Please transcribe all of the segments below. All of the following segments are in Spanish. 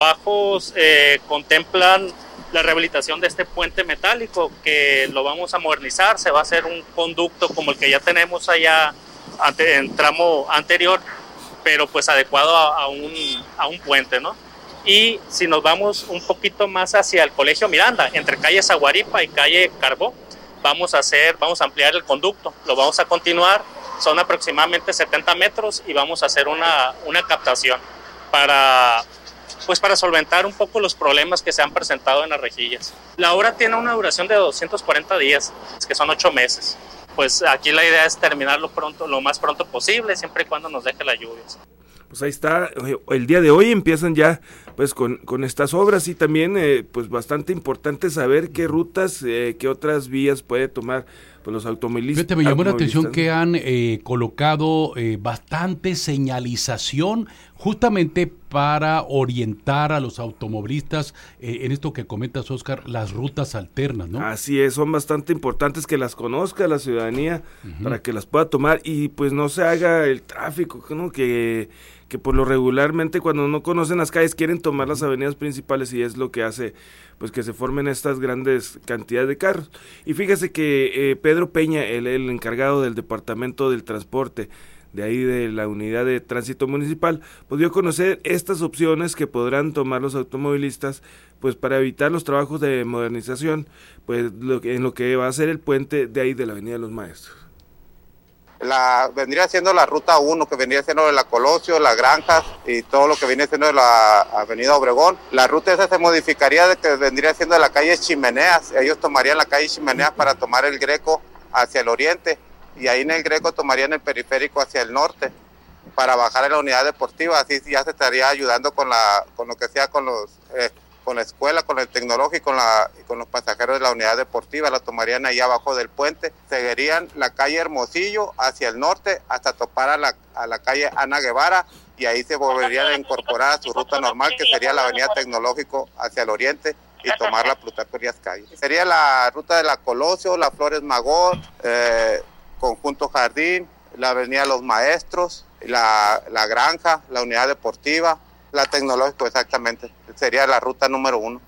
Trabajos contemplan la rehabilitación de este puente metálico que lo vamos a modernizar. Se va a hacer un conducto como el que ya tenemos allá en tramo anterior, pero pues adecuado a un puente, ¿no? Y si nos vamos un poquito más hacia el Colegio Miranda, entre calle Zaguaripa y calle Carbó, vamos a ampliar el conducto, lo vamos a continuar, son aproximadamente 70 metros y vamos a hacer una captación para solventar un poco los problemas que se han presentado en las rejillas. La obra tiene una duración de 240 días, que son 8 meses. Pues aquí la idea es terminarlo lo más pronto posible, siempre y cuando nos deje las lluvias. Pues ahí está, el día de hoy empiezan ya pues con estas obras y también pues bastante importante saber qué rutas, qué otras vías puede tomar pues los automovilistas. Fíjate, me llamó la atención que han colocado bastante señalización justamente para orientar a los automovilistas en esto que comentas, Oscar, las rutas alternas, ¿no? Así es, son bastante importantes que las conozca la ciudadanía para que las pueda tomar y pues no se haga el tráfico, ¿no? Que por lo regularmente cuando no conocen las calles quieren tomar las avenidas principales y es lo que hace pues que se formen estas grandes cantidades de carros. Y fíjese que Pedro Peña, el encargado del Departamento del Transporte, de ahí de la Unidad de Tránsito Municipal, pues dio a conocer estas opciones que podrán tomar los automovilistas pues para evitar los trabajos de modernización, pues en lo que va a ser el puente de ahí de la Avenida de los Maestros. Vendría siendo la ruta 1, que vendría siendo de la Colosio, las Granjas y todo lo que viene siendo de la Avenida Obregón. La ruta esa se modificaría de que vendría siendo de la calle Chimeneas. Ellos tomarían la calle Chimeneas para tomar el Greco hacia el oriente y ahí en el Greco tomarían el periférico hacia el norte para bajar a la unidad deportiva. Así ya se estaría ayudando con lo que sea con la escuela, con el tecnológico y con los pasajeros de la unidad deportiva. La tomarían ahí abajo del puente, seguirían la calle Hermosillo hacia el norte hasta topar a la calle Ana Guevara y ahí se volverían a incorporar a su ruta normal, que sería la avenida Tecnológico hacia el oriente y tomar la Plutarco Elías Calle. Sería la ruta de la Colosio, la Flores Magón, Conjunto Jardín, la avenida Los Maestros, la Granja, la unidad deportiva, la Tecnológico, exactamente, sería la ruta número 1.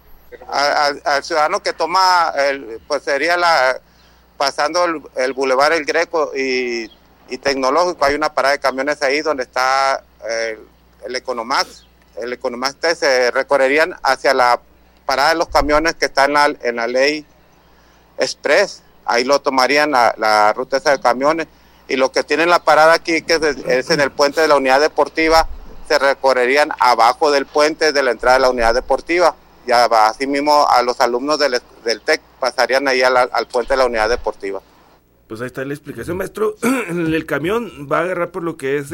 Al ciudadano que toma, pues sería pasando el Boulevard El Greco y Tecnológico, hay una parada de camiones ahí donde está el Economax. El Economax se recorrerían hacia la parada de los camiones que está en la ley Express, ahí lo tomarían la ruta esa de camiones, y lo que tienen la parada aquí, que es en el puente de la unidad deportiva, se recorrerían abajo del puente de la entrada de la unidad deportiva. Ya así mismo a los alumnos del TEC pasarían ahí al puente de la unidad deportiva. Pues ahí está la explicación, maestro. El camión va a agarrar por lo que es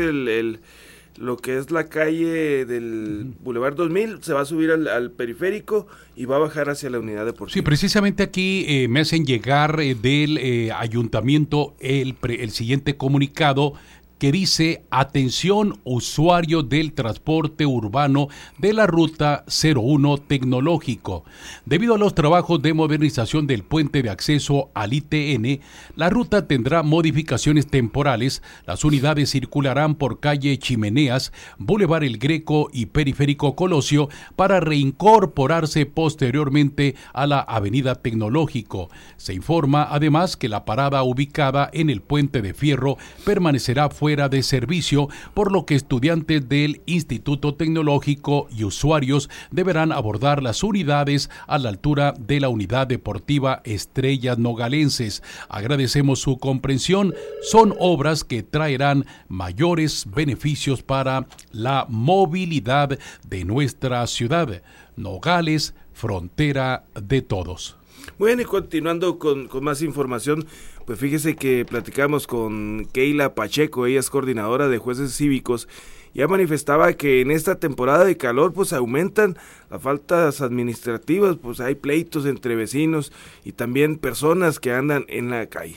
lo que es la calle del Boulevard 2000, se va a subir al periférico y va a bajar hacia la unidad deportiva. Sí, precisamente aquí me hacen llegar del ayuntamiento el siguiente comunicado que dice: atención usuario del transporte urbano de la ruta 01 Tecnológico. Debido a los trabajos de modernización del puente de acceso al ITN, la ruta tendrá modificaciones temporales. Las unidades circularán por calle Chimeneas, Boulevard El Greco y Periférico Colosio para reincorporarse posteriormente a la avenida Tecnológico. Se informa además que la parada ubicada en el puente de Fierro permanecerá fuera de servicio, por lo que estudiantes del Instituto Tecnológico y usuarios deberán abordar las unidades a la altura de la unidad deportiva Estrellas Nogalenses. Agradecemos su comprensión. Son obras que traerán mayores beneficios para la movilidad de nuestra ciudad. Nogales, frontera de todos. Bueno, y continuando con más información, pues fíjese que platicamos con Keila Pacheco, ella es coordinadora de jueces cívicos, ya manifestaba que en esta temporada de calor pues aumentan las faltas administrativas, pues hay pleitos entre vecinos y también personas que andan en la calle.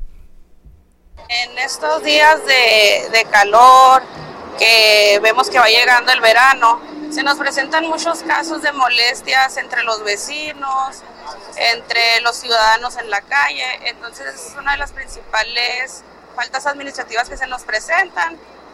En estos días de calor, que vemos que va llegando el verano, se nos presentan muchos casos de molestias entre los vecinos, entre los ciudadanos en la calle. Entonces es una de las principales faltas administrativas que se nos presentan,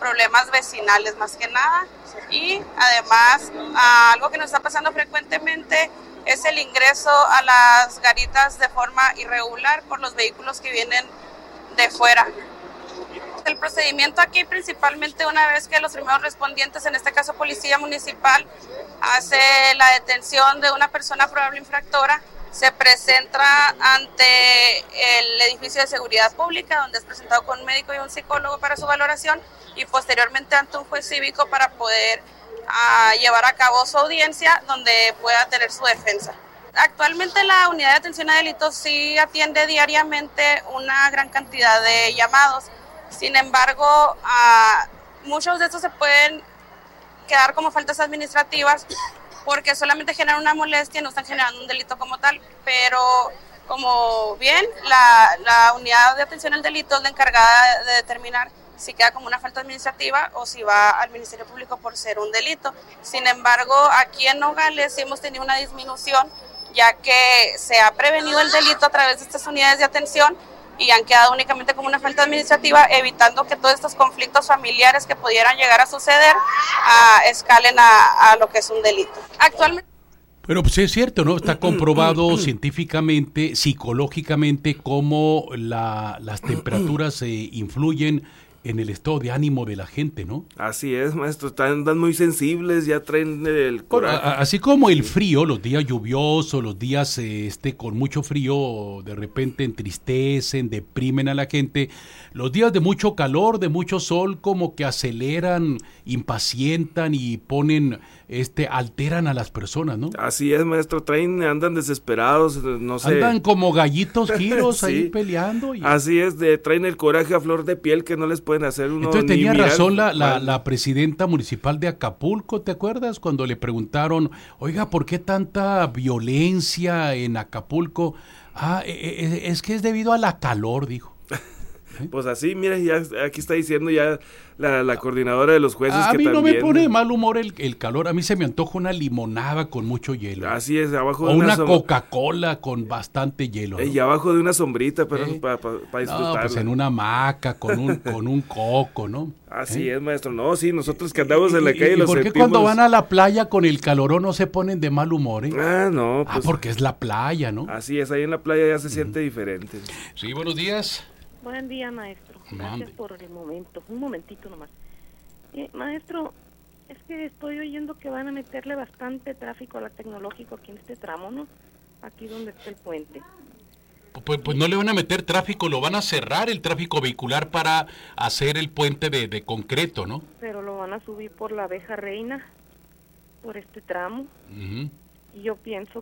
problemas vecinales más que nada. Y además, algo que nos está pasando frecuentemente es el ingreso a las garitas de forma irregular por los vehículos que vienen de fuera. El procedimiento aquí, principalmente una vez que los primeros respondientes, en este caso Policía Municipal, hace la detención de una persona probable infractora, se presenta ante el edificio de seguridad pública, donde es presentado con un médico y un psicólogo para su valoración, y posteriormente ante un juez cívico para poder llevar a cabo su audiencia, donde pueda tener su defensa. Actualmente la Unidad de Atención a Delitos sí atiende diariamente una gran cantidad de llamados. Sin embargo, muchos de estos se pueden quedar como faltas administrativas porque solamente generan una molestia, no están generando un delito como tal, pero como bien, la Unidad de Atención al Delito es la encargada de determinar si queda como una falta administrativa o si va al Ministerio Público por ser un delito. Sin embargo, aquí en Nogales sí hemos tenido una disminución, ya que se ha prevenido el delito a través de estas unidades de atención y han quedado únicamente como una falta administrativa, evitando que todos estos conflictos familiares que pudieran llegar a suceder escalen a lo que es un delito. Actualmente. Pero pues es cierto, ¿no? Está comprobado científicamente, psicológicamente, cómo las temperaturas influyen en el estado de ánimo de la gente, ¿no? Así es, maestro, andan muy sensibles, ya traen el coraje. Así como el frío, los días lluviosos, los días con mucho frío, de repente entristecen, deprimen a la gente. Los días de mucho calor, de mucho sol, como que aceleran, impacientan y alteran a las personas, ¿no? Así es, maestro, andan desesperados, no sé. Andan como gallitos giros sí. Ahí peleando. Así es, traen el coraje a flor de piel que no les pueden hacer uno. Entonces tenía razón la presidenta municipal de Acapulco, ¿te acuerdas? Cuando le preguntaron, oiga, ¿por qué tanta violencia en Acapulco? Es que es debido a la calor, dijo. Pues así, mira, ya aquí está diciendo ya la coordinadora de los jueces que también. A mí no me pone de mal humor el calor, a mí se me antoja una limonada con mucho hielo. Así es, abajo de una Coca-Cola con bastante hielo, ¿no? Y abajo de una sombrita para disfrutar. No, pues en una hamaca con un coco, ¿no? Así es, maestro. No, sí, nosotros que andamos en la calle los sentimos. ¿Por qué cuando van a la playa con el calorón no se ponen de mal humor, no, pues. Porque es la playa, ¿no? Así es, ahí en la playa ya se siente diferente. Sí, buenos días. Buen día, maestro. Gracias por el momento. Un momentito nomás. Maestro, es que estoy oyendo que van a meterle bastante tráfico a la Tecnológico aquí en este tramo, ¿no? Aquí donde está el puente. Pues no le van a meter tráfico, lo van a cerrar el tráfico vehicular para hacer el puente de concreto, ¿no? Pero lo van a subir por la Abeja Reina, por este tramo. Uh-huh. Y yo pienso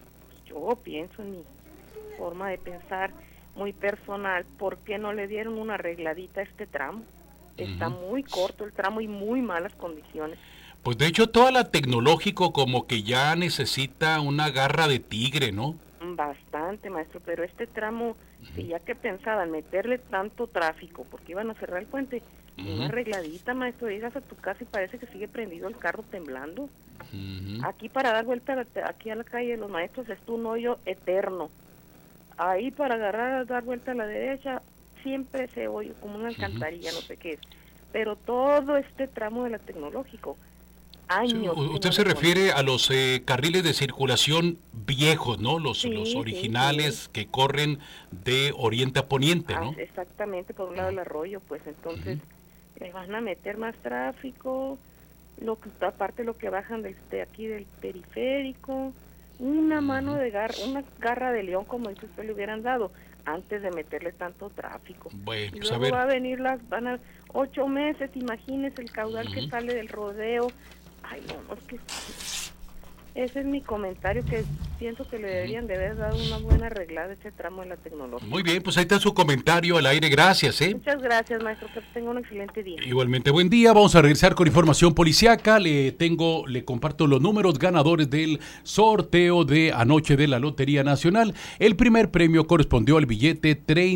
en mi forma de pensar muy personal, ¿por qué no le dieron una arregladita a este tramo? Está muy corto el tramo y muy malas condiciones. Pues de hecho toda la Tecnológico como que ya necesita una garra de tigre, ¿no? Bastante, maestro, pero este tramo, si ya que pensaban meterle tanto tráfico, porque iban a cerrar el puente, una arregladita, maestro, llegas a tu casa y parece que sigue prendido el carro temblando. Aquí para dar vuelta aquí a la calle de los maestros es un hoyo eterno. Ahí para dar vuelta a la derecha siempre se oye como una alcantarilla, no sé qué es. Pero todo este tramo de la Tecnológico, años. Sí, usted se refiere a los carriles de circulación viejos, ¿no? Los originales que corren de oriente a poniente, ¿no? Exactamente, por un lado del arroyo, pues entonces le van a meter más tráfico, aparte lo que bajan de aquí del periférico. Una mano de una garra de león, como dice usted, le hubieran dado antes de meterle tanto tráfico. Bueno, y luego va a venir van a 8 meses, imagínese el caudal que sale del rodeo. Ay, no, es que ese es mi comentario, que pienso que le deberían de haber dado una buena arreglada a ese tramo de la Tecnológica. Muy bien, pues ahí está su comentario al aire, gracias. Muchas gracias, maestro, que tenga un excelente día. Igualmente, buen día, vamos a regresar con información policiaca, le comparto los números ganadores del sorteo de anoche de la Lotería Nacional. El primer premio correspondió al billete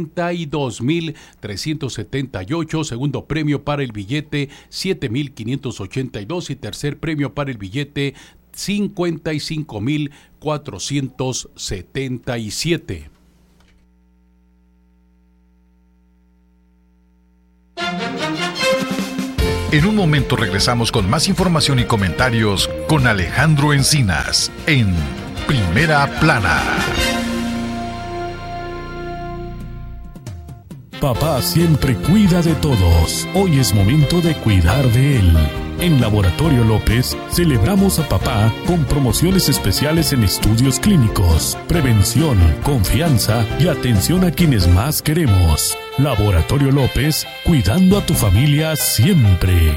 32,378, segundo premio para el billete 7,582 y tercer premio para el billete 55,477. En un momento regresamos con más información y comentarios con Alejandro Encinas en Primera Plana. Papá siempre cuida de todos. Hoy es momento de cuidar de él. En Laboratorio López celebramos a papá con promociones especiales en estudios clínicos, prevención, confianza y atención a quienes más queremos. Laboratorio López, cuidando a tu familia siempre.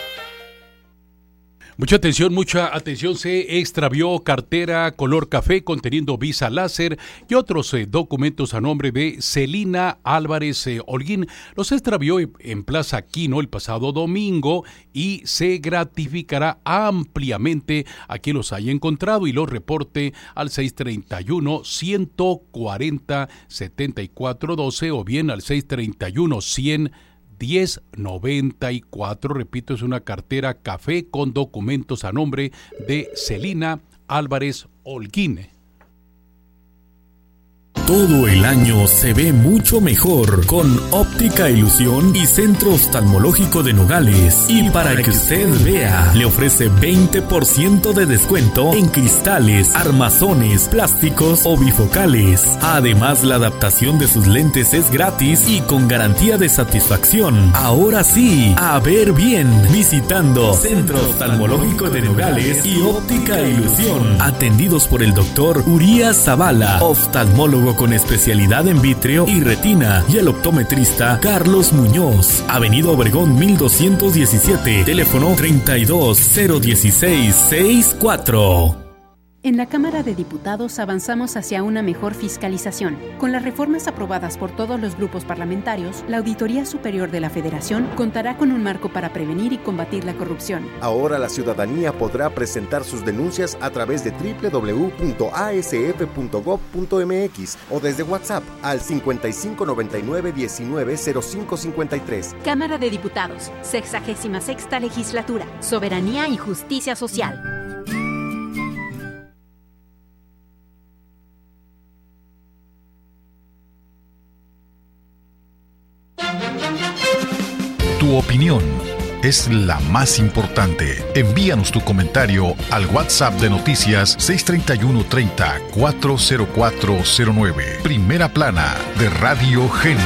Mucha atención, se extravió cartera color café conteniendo visa láser y otros documentos a nombre de Celina Álvarez Holguín. Los extravió en Plaza Quino el pasado domingo y se gratificará ampliamente a quien los haya encontrado y los reporte al 631-140-7412 o bien al 631-100 1094, repito, es una cartera café con documentos a nombre de Celina Álvarez Holguín. Todo el año se ve mucho mejor con Óptica Ilusión y Centro Oftalmológico de Nogales. Y para que usted vea, le ofrece 20% de descuento en cristales, armazones, plásticos o bifocales. Además, la adaptación de sus lentes es gratis y con garantía de satisfacción. Ahora sí, a ver bien, visitando Centro Oftalmológico de Nogales y Óptica Ilusión. Atendidos por el doctor Urias Zavala, oftalmólogo con especialidad en vítreo y retina, y el optometrista Carlos Muñoz. Avenida Obregón 1217, teléfono 32-016-64. En la Cámara de Diputados avanzamos hacia una mejor fiscalización. Con las reformas aprobadas por todos los grupos parlamentarios, la Auditoría Superior de la Federación contará con un marco para prevenir y combatir la corrupción. Ahora la ciudadanía podrá presentar sus denuncias a través de www.asf.gov.mx o desde WhatsApp al 5599-190553. Cámara de Diputados, 66ª Legislatura, Soberanía y Justicia Social. Tu opinión es la más importante. Envíanos tu comentario al WhatsApp de Noticias 631-30-40409. Primera Plana de Radio Gen.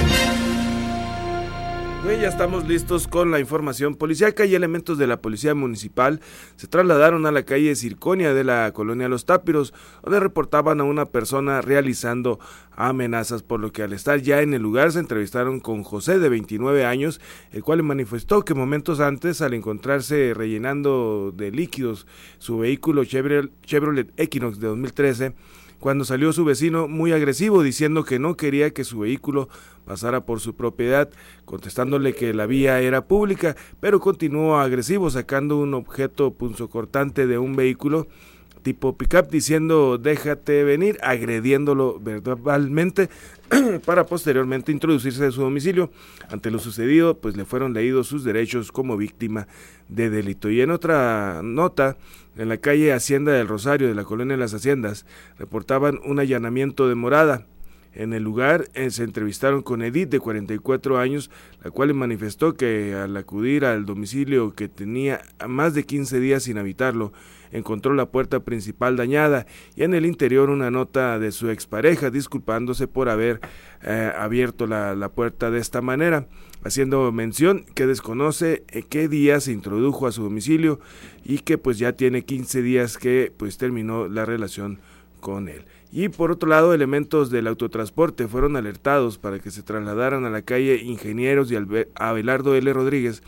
Ya estamos listos con la información policíaca y elementos de la Policía Municipal se trasladaron a la calle Circonia de la colonia Los Tápiros, donde reportaban a una persona realizando amenazas, por lo que al estar ya en el lugar se entrevistaron con José, de 29 años, el cual manifestó que momentos antes, al encontrarse rellenando de líquidos su vehículo Chevrolet Equinox de 2013, cuando salió su vecino muy agresivo diciendo que no quería que su vehículo pasara por su propiedad, contestándole que la vía era pública, pero continuó agresivo sacando un objeto punzocortante de un vehículo tipo pickup diciendo déjate venir, agrediéndolo verbalmente para posteriormente introducirse a su domicilio. Ante lo sucedido, pues le fueron leídos sus derechos como víctima de delito. Y en otra nota, en la calle Hacienda del Rosario de la colonia Las Haciendas, reportaban un allanamiento de morada. En el lugar se entrevistaron con Edith, de 44 años, la cual manifestó que al acudir al domicilio que tenía más de 15 días sin habitarlo, encontró la puerta principal dañada y en el interior una nota de su expareja disculpándose por haber abierto la puerta de esta manera, haciendo mención que desconoce qué día se introdujo a su domicilio y que pues ya tiene 15 días que pues terminó la relación con él. Y por otro lado, elementos del autotransporte fueron alertados para que se trasladaran a la calle Ingenieros y Abelardo L. Rodríguez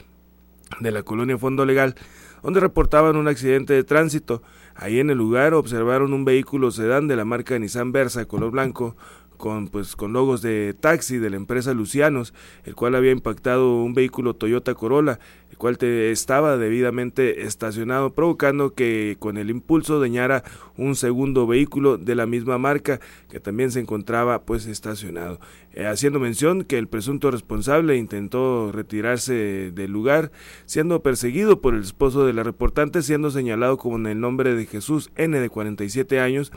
de la colonia Fondo Legal, donde reportaban un accidente de tránsito. Ahí en el lugar observaron un vehículo sedán de la marca Nissan Versa color blanco con logos de taxi de la empresa Lucianos, el cual había impactado un vehículo Toyota Corolla, el cual estaba debidamente estacionado, provocando que con el impulso dañara un segundo vehículo de la misma marca que también se encontraba estacionado, haciendo mención que el presunto responsable intentó retirarse del lugar, siendo perseguido por el esposo de la reportante, siendo señalado con el nombre de Jesús N, de 47 años,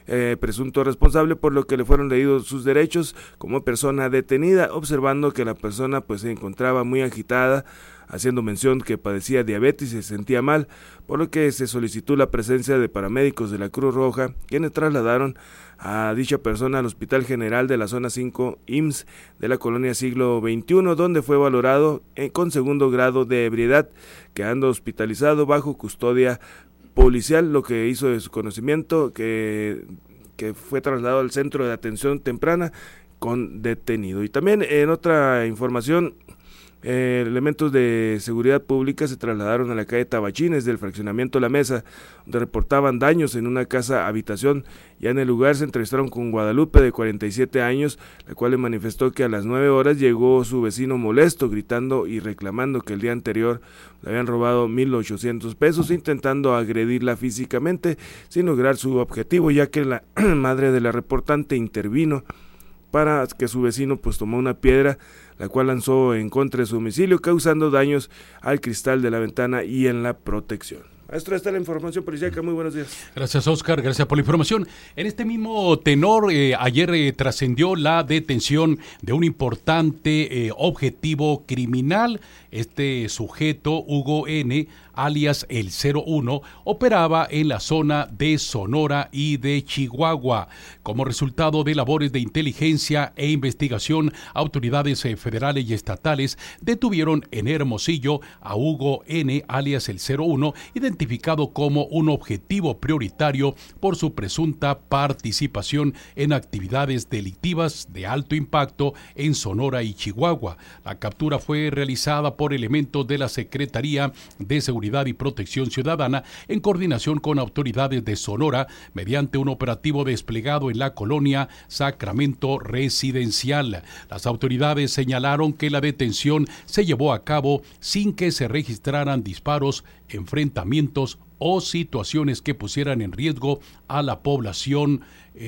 presunto responsable, por lo que le fueron leídos sus derechos como persona detenida, observando que la persona pues se encontraba muy agitada, haciendo mención que padecía diabetes y se sentía mal, por lo que se solicitó la presencia de paramédicos de la Cruz Roja, quienes trasladaron a dicha persona al Hospital General de la Zona 5 IMSS de la colonia Siglo XXI, donde fue valorado con segundo grado de ebriedad, quedando hospitalizado bajo custodia policial, lo que hizo de su conocimiento que fue trasladado al centro de atención temprana con detenido. Y también en otra información, elementos de seguridad pública se trasladaron a la calle Tabachines del fraccionamiento La Mesa, donde reportaban daños en una casa habitación. Ya en el lugar se entrevistaron con Guadalupe, de 47 años, la cual le manifestó que a las 9 horas llegó su vecino molesto, gritando y reclamando que el día anterior le habían robado 1,800 pesos, intentando agredirla físicamente sin lograr su objetivo, ya que la madre de la reportante intervino para que su vecino pues tomó una piedra, la cual lanzó en contra de su domicilio, causando daños al cristal de la ventana y en la protección. Maestro, esta es la información policíaca. Muy buenos días. Gracias, Oscar. Gracias por la información. En este mismo tenor, ayer trascendió la detención de un importante objetivo criminal. Este sujeto, Hugo N., alias el 01, operaba en la zona de Sonora y de Chihuahua. Como resultado de labores de inteligencia e investigación, autoridades federales y estatales detuvieron en Hermosillo a Hugo N., alias el 01, identificado como un objetivo prioritario por su presunta participación en actividades delictivas de alto impacto en Sonora y Chihuahua. La captura fue realizada por elementos de la Secretaría de Seguridad y Protección Ciudadana en coordinación con autoridades de Sonora mediante un operativo desplegado en la colonia Sacramento Residencial. Las autoridades señalaron que la detención se llevó a cabo sin que se registraran disparos, enfrentamientos o situaciones que pusieran en riesgo a la población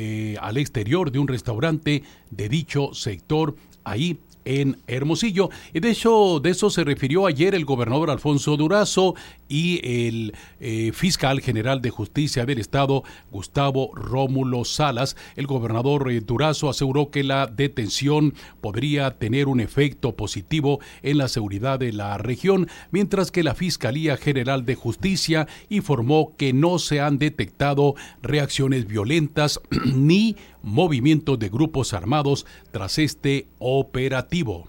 al exterior de un restaurante de dicho sector ahí en Hermosillo. Y de hecho, de eso se refirió ayer el gobernador Alfonso Durazo y el fiscal general de justicia del estado, Gustavo Rómulo Salas. El gobernador Durazo aseguró que la detención podría tener un efecto positivo en la seguridad de la región, mientras que la Fiscalía General de Justicia informó que no se han detectado reacciones violentas ni movimientos de grupos armados tras este operativo.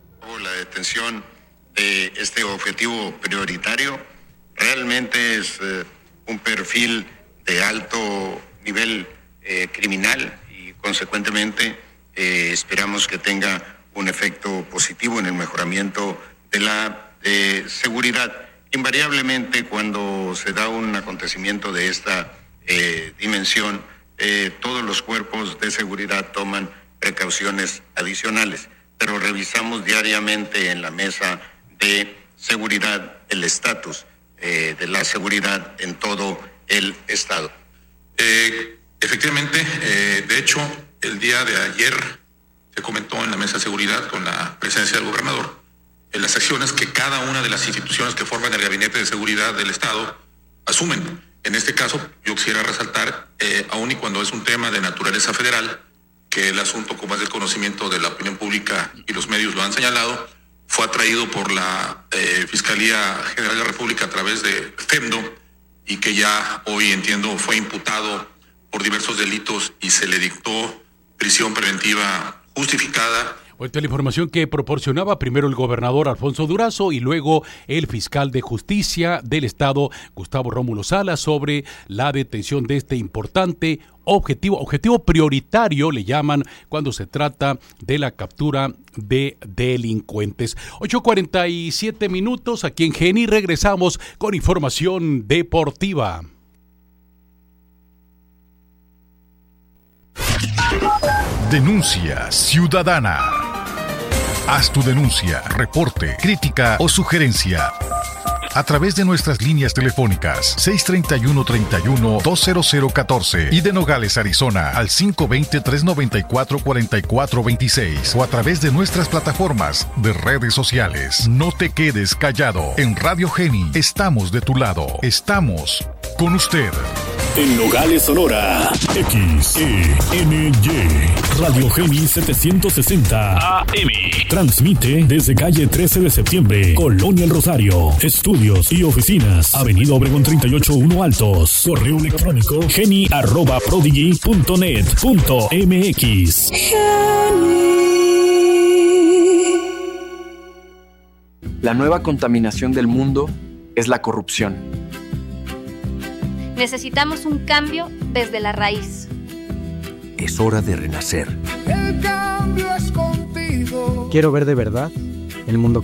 La detención de este objetivo prioritario realmente es un perfil de alto nivel criminal y consecuentemente esperamos que tenga un efecto positivo en el mejoramiento de la seguridad. Invariablemente, cuando se da un acontecimiento de esta dimensión, todos los cuerpos de seguridad toman precauciones adicionales, pero revisamos diariamente en la mesa de seguridad el estatus de la seguridad en todo el estado. Efectivamente, de hecho, el día de ayer se comentó en la mesa de seguridad con la presencia del gobernador en las acciones que cada una de las instituciones que forman el gabinete de seguridad del estado asumen. En este caso, yo quisiera resaltar, aun y cuando es un tema de naturaleza federal, que el asunto, como es del conocimiento de la opinión pública y los medios lo han señalado, fue atraído por la Fiscalía General de la República a través de FEMDO y que ya hoy, entiendo, fue imputado por diversos delitos y se le dictó prisión preventiva justificada. Esta es la información que proporcionaba primero el gobernador Alfonso Durazo y luego el fiscal de justicia del estado, Gustavo Rómulo Salas, sobre la detención de este importante objetivo prioritario, le llaman, cuando se trata de la captura de delincuentes. 8:47 minutos, aquí en Geni regresamos con información deportiva. Denuncia ciudadana. Haz tu denuncia, reporte, crítica o sugerencia a través de nuestras líneas telefónicas 631-31-20014 y de Nogales, Arizona al 520-394-4426 o a través de nuestras plataformas de redes sociales. No te quedes callado. En Radio Geni estamos de tu lado. Estamos con usted. En Nogales, Sonora. XENY. Radio Geni 760 AM. Transmite desde calle 13 de septiembre, Colonia El Rosario. Estudios y oficinas. Avenida Obregón 38-1 Altos. Correo electrónico geni@prodigy.net.mx. La nueva contaminación del mundo es la corrupción. Necesitamos un cambio desde la raíz. Es hora de renacer. El cambio es contigo. Quiero ver de verdad el mundo